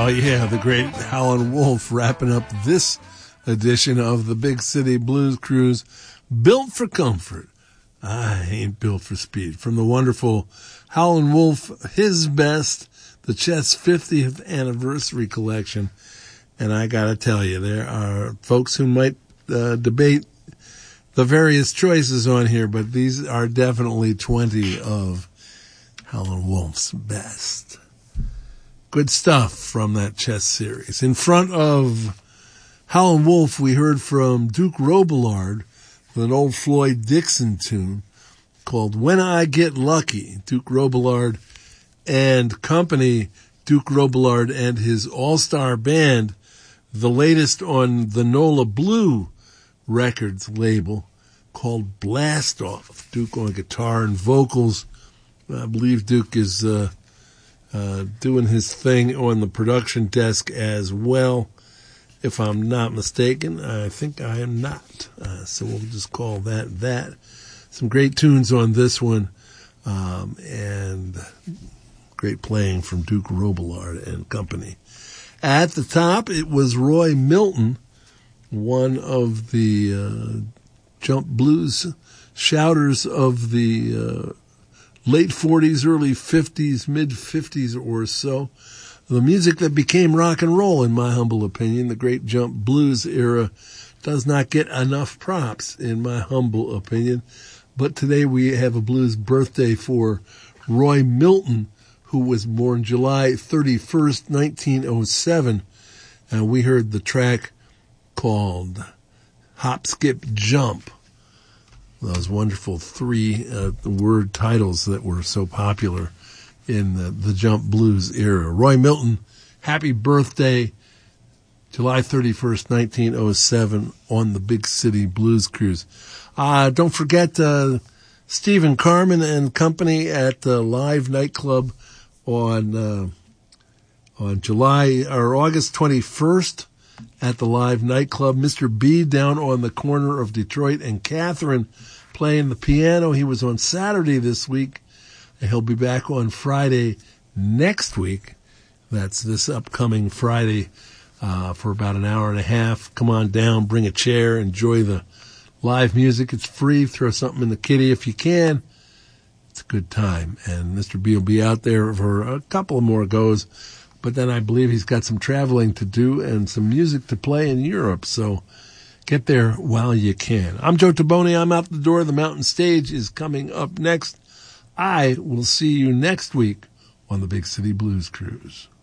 yeah, the great Howlin' Wolf wrapping up this edition of the Big City Blues Cruise, built for comfort. I ain't built for speed. From the wonderful Howlin' Wolf, his best, the Chess 50th anniversary collection. And I gotta tell you, there are folks who might debate the various choices on here, but these are definitely 20 of Howlin' Wolf's best. Good stuff from that Chess series. In front of Howlin' Wolf, we heard from Duke Robillard with an old Floyd Dixon tune called When I Get Lucky. Duke Robillard and company, Duke Robillard and his all-star band, the latest on the Nola Blue Records label, called Blast Off. Duke on guitar and vocals. I believe Duke is doing his thing on the production desk as well. If I'm not mistaken, I think I am not. So we'll just call that. Some great tunes on this one, and great playing from Duke Robillard and company. At the top, it was Roy Milton, one of the jump blues shouters of the late 40s, early 50s, mid-50s or so. The music that became rock and roll, in my humble opinion. The great jump blues era does not get enough props, in my humble opinion. But today we have a blues birthday for Roy Milton, who was born July 31st, 1907. And we heard the track called Hop, Skip, Jump. Those wonderful three-word titles that were so popular in the jump blues era. Roy Milton, happy birthday, July 31st, 1907, on the Big City Blues Cruise. Don't forget Stephen Carman and company at the Live Nightclub on August 21st at the Live Nightclub. Mr. B down on the corner of Detroit and Catherine playing the piano. He was on Saturday this week. He'll be back on Friday next week. That's this upcoming Friday for about an hour and a half. Come on down, bring a chair, enjoy the live music. It's free. Throw something in the kitty if you can. It's a good time. And Mr. B will be out there for a couple of more goes. But then I believe he's got some traveling to do and some music to play in Europe. So get there while you can. I'm Joe Taboni. I'm out the door. The Mountain Stage is coming up next. I will see you next week on the Big City Blues Cruise.